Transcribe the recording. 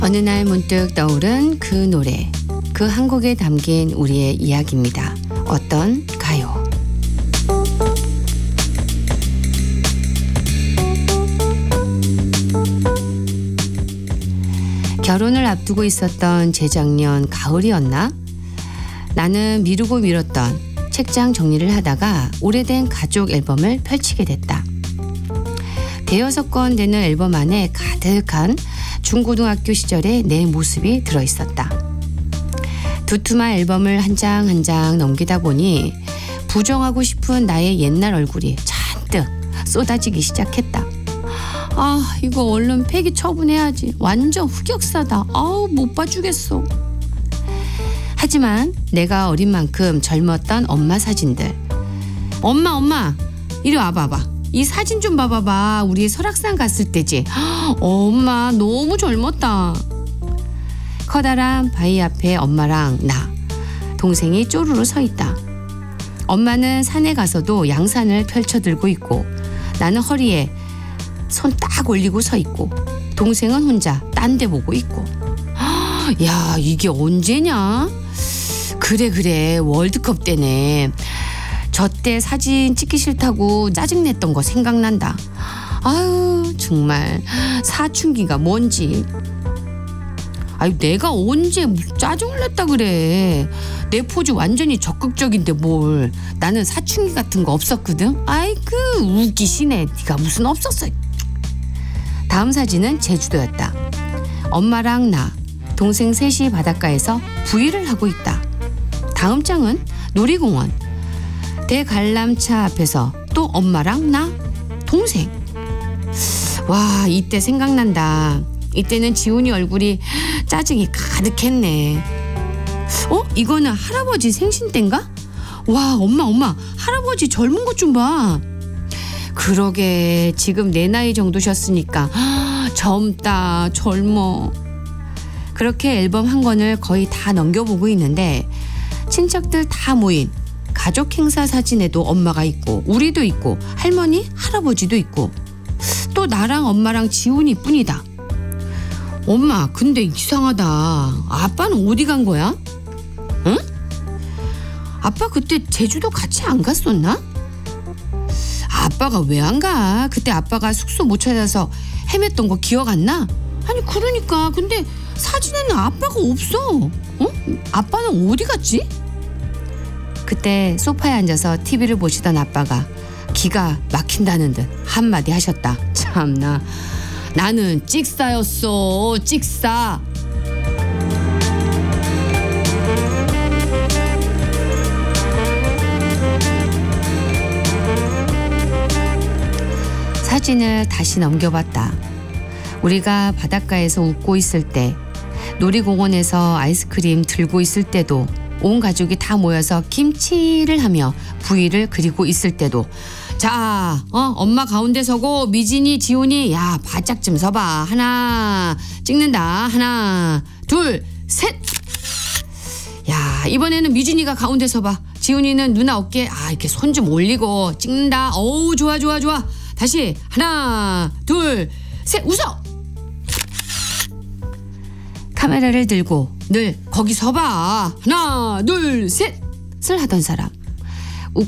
어느 날 문득 떠오른 그 노래, 그 한 곡에 담긴 우리의 이야기입니다. 어떤 가요. 결혼을 앞두고 있었던 재작년 가을이었나? 나는 미루고 미뤘던 책장 정리를 하다가 오래된 가족 앨범을 펼치게 됐다. 대여섯 권 되는 앨범 안에 가득한 중고등학교 시절의 내 모습이 들어있었다. 두툼한 앨범을 한 장 한 장 넘기다 보니 부정하고 싶은 나의 옛날 얼굴이 잔뜩 쏟아지기 시작했다. 아, 이거 얼른 폐기 처분해야지. 완전 흑역사다. 아우, 못 봐주겠어. 하지만 내가 어린 만큼 젊었던 엄마 사진들. 엄마, 이리 와봐봐. 이 사진 좀 봐봐봐. 우리 설악산 갔을 때지. 엄마 너무 젊었다. 커다란 바위 앞에 엄마랑 나, 동생이 쪼르르 서 있다. 엄마는 산에 가서도 양산을 펼쳐들고 있고 나는 허리에 손 딱 올리고 서 있고 동생은 혼자 딴 데 보고 있고. 야, 이게 언제냐? 그래 월드컵 때네. 저 때 사진 찍기 싫다고 짜증냈던 거 생각난다. 아유, 정말 사춘기가 뭔지. 아유, 내가 언제 짜증을 냈다 그래. 내 포즈 완전히 적극적인데 뭘. 나는 사춘기 같은 거 없었거든. 아이고, 웃기시네. 네가 무슨 없었어. 다음 사진은 제주도였다. 엄마랑 나, 동생 셋이 바닷가에서 부위를 하고 있다. 다음 장은 놀이공원. 대관람차 앞에서 또 엄마랑 나, 동생. 와, 이때 생각난다. 이때는 지훈이 얼굴이 짜증이 가득했네. 이거는 할아버지 생신 때인가? 와, 엄마 할아버지 젊은 것 좀 봐. 그러게, 지금 내 나이 정도셨으니까 젊다, 젊어. 그렇게 앨범 한 권을 거의 다 넘겨보고 있는데 친척들 다 모인 가족 행사 사진에도 엄마가 있고 우리도 있고 할머니, 할아버지도 있고 또 나랑 엄마랑 지훈이 뿐이다. 엄마, 근데 이상하다. 아빠는 어디 간 거야? 응? 아빠 그때 제주도 같이 안 갔었나? 아빠가 왜 안 가? 그때 아빠가 숙소 못 찾아서 헤맸던 거 기억 안 나? 아니, 그러니까. 근데 사진에는 아빠가 없어. 아빠는 어디 갔지? 그때 소파에 앉아서 TV를 보시던 아빠가 기가 막힌다는 듯 한마디 하셨다. 참나, 나는 찍사였어, 찍사. 사진을 다시 넘겨봤다. 우리가 바닷가에서 웃고 있을 때, 놀이공원에서 아이스크림 들고 있을 때도, 온 가족이 다 모여서 김치를 하며 부위를 그리고 있을 때도. 자, 엄마 가운데 서고 미진이, 지훈이, 야, 바짝 좀 서봐. 하나, 찍는다. 하나, 둘, 셋. 야, 이번에는 미진이가 가운데 서봐. 지훈이는 누나 어깨, 이렇게 손 좀 올리고 찍는다. 어우, 좋아. 다시 하나, 둘, 셋, 웃어. 카메라를 들고 늘 거기 서봐. 하나, 둘, 셋을 하던 사람.